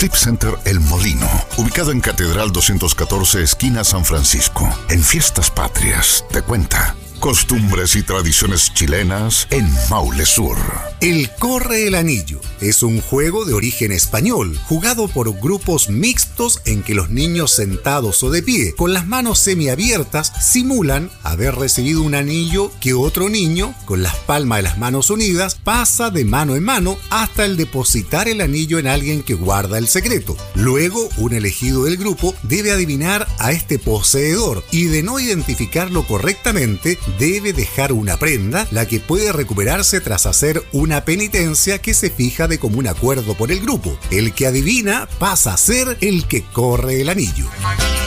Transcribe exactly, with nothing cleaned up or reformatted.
Strip Center El Molino, ubicado en Catedral doscientos catorce, esquina San Francisco. En Fiestas Patrias, te cuenta costumbres y tradiciones chilenas en Maule Sur. El Corre el Anillo es un juego de origen español, jugado por grupos mixtos en que los niños sentados o de pie, con las manos semiabiertas, simulan haber recibido un anillo que otro niño, con las palmas de las manos unidas, pasa de mano en mano hasta el depositar el anillo en alguien que guarda el secreto. Luego, un elegido del grupo debe adivinar a este poseedor y, de no identificarlo correctamente, debe dejar una prenda, la que puede recuperarse tras hacer una penitencia que se fija de común acuerdo por el grupo. El que adivina pasa a ser el que corre el anillo.